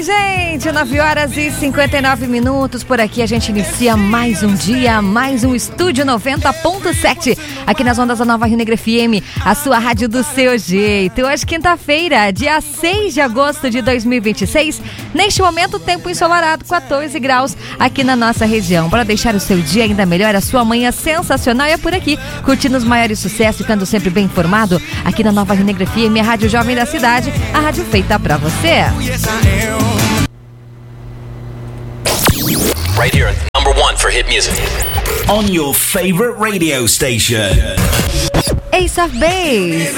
gente, 9h59 por aqui a gente inicia mais um dia, mais um Estúdio 90.7 aqui nas ondas da Nova Rio Negro FM, a sua rádio do seu jeito. Hoje quinta-feira, dia 6 de agosto de 2026, neste momento tempo ensolarado, 14 graus aqui na nossa região. Para deixar o seu dia ainda melhor, a sua manhã sensacional é por aqui, curtindo os maiores sucessos, ficando sempre bem informado aqui na Nova Rio Negro FM, a rádio jovem da cidade, a rádio feita pra você. Right here, #1 for hit music. On your favorite radio station. Ace of Base.